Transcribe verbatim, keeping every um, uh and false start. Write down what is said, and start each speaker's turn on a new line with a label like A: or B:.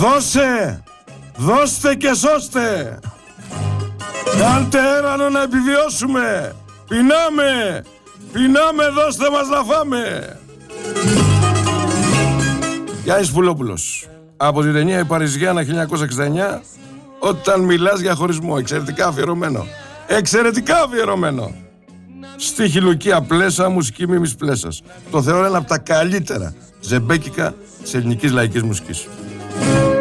A: Δώσε, δώστε και σώστε. Κάντε έρανο να επιβιώσουμε. Πεινάμε, πεινάμε, δώστε μας να φάμε. Γιάννης Πουλόπουλος, από την ταινία «Η Παριζιάνα» χίλια εννιακόσια εξήντα εννιά, όταν μιλάς για χωρισμό. Εξαιρετικά αφιερωμένο. Εξαιρετικά αφιερωμένο. Στίχη Λουκία Πλέσα, μουσική Μίμης Πλέσας. Το θεωρώ ένα από τα καλύτερα ζεμπέκικα της ελληνικής λαϊκής μουσικής.